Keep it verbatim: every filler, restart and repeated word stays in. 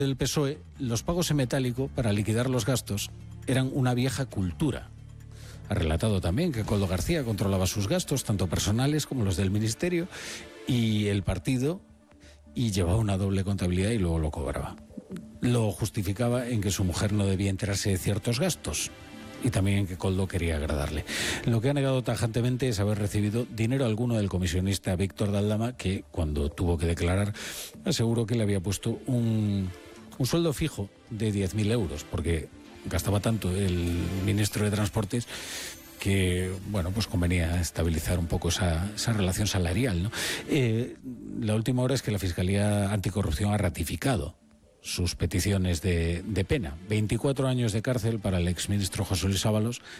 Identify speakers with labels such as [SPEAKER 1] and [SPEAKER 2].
[SPEAKER 1] del P S O E, los pagos en metálico para liquidar los gastos eran una vieja cultura. Ha relatado también que Koldo García controlaba sus gastos, tanto personales como los del ministerio, y el partido, y llevaba una doble contabilidad y luego lo cobraba. Lo justificaba en que su mujer no debía enterarse de ciertos gastos y también en que Koldo quería agradarle. Lo que ha negado tajantemente es haber recibido dinero alguno del comisionista Víctor de Aldama, que cuando tuvo que declarar aseguró que le había puesto un, un sueldo fijo de diez mil euros, porque gastaba tanto el ministro de Transportes que, bueno, pues convenía estabilizar un poco esa, esa relación salarial, ¿no? Eh, la última hora es que la Fiscalía Anticorrupción ha ratificado sus peticiones de, de pena. veinticuatro años de cárcel para el exministro José Luis Ábalos,